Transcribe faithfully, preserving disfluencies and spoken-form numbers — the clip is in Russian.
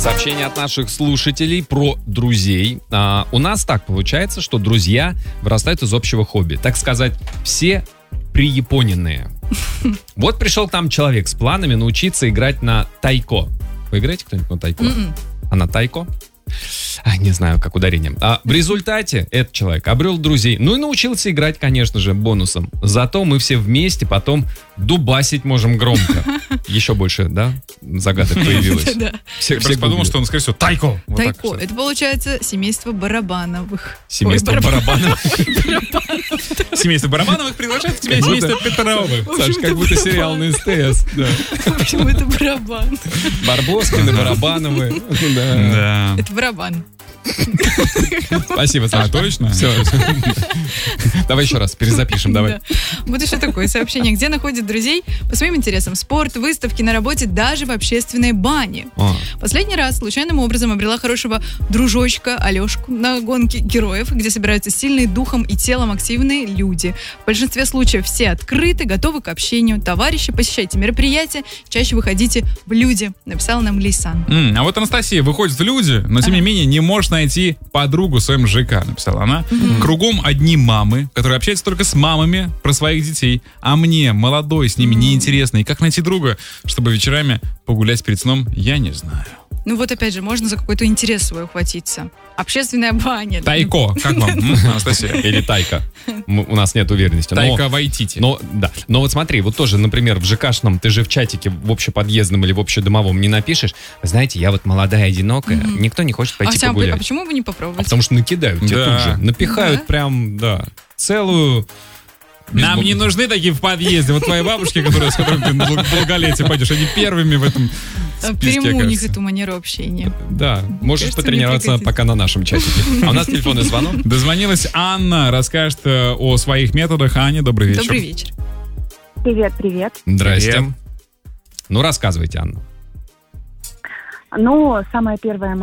Сообщение от наших слушателей про друзей. А, у нас так получается, что друзья вырастают из общего хобби. Так сказать, все прияпоненные. Вот пришел к нам человек с планами научиться играть на тайко. Вы играете кто-нибудь на тайко? Mm-mm. А на тайко? А, не знаю, как ударением. А в результате этот человек обрел друзей. Ну и научился играть, конечно же, бонусом. Зато мы все вместе потом дубасить можем громко. Еще больше, да, загадок появилось. Да. Все, Я все просто подумал, гуглят. что он, скорее всего, тайко. Вот так Тайко. вот. Это получается семейство Барабановых. Семейство Ой, Барабановых. Семейство Барабановых приглашает к тебе Как будто- семейство Петровых. В Саш, общем, как это будто барабан. сериал на СТС. Да. В общем, это барабан. Барбоскины, Барабановы. Да. Да. Это барабан. Спасибо, Саш. А, точно? Все. Давай еще раз, перезапишем, давай. Да. Вот еще такое сообщение. Где находят друзей по своим интересам? Спорт, выставки, на работе, даже в общественной бане. А, Последний раз случайным образом обрела хорошего дружочка Алешку на гонке героев, где собираются сильные духом и телом активные люди. В большинстве случаев все открыты, готовы к общению. Товарищи, посещайте мероприятия, чаще выходите в люди, написала нам Лейсан. М, А вот Анастасия выходит в люди, но тем не менее не может найти подругу в своем ЖК, написала она. Кругом одни мамы, которые общаются только с мамами про своих детей, а мне, молодой, с ними неинтересно. И как найти друга, чтобы вечерами погулять перед сном, я не знаю. Ну вот опять же, можно за какой-то интерес свой ухватиться. Общественная баня. Тайко, как вам, м, Анастасия? или тайка. М, У нас нет уверенности. Но- Тайка Вайтити. Но, да. Но вот смотри, вот тоже, например, в ЖКшном, ты же в чатике в общеподъездном или в общедомовом не напишешь. Вы знаете, я вот молодая, одинокая, никто не хочет А, пойти Сям, погулять. а почему бы не А попробовать? потому что накидают тебе Да. тут же. Напихают Да? прям, да, целую... Нам без- не нужны такие в подъезде. Вот твои бабушки, которые, с которыми ты на дол- долголетие пойдешь, они первыми в этом А, списке, Перейму у них кажется. эту манеру общения. Да, можешь Кажется, потренироваться мне пригодится. пока на нашем чатике. А у нас телефонный звонок. Дозвонилась Анна, расскажет э, о своих методах. Аня, добрый вечер. Добрый вечер. Привет, привет. Здрасте. Привет. Ну, рассказывайте, Анна. Ну, самое первое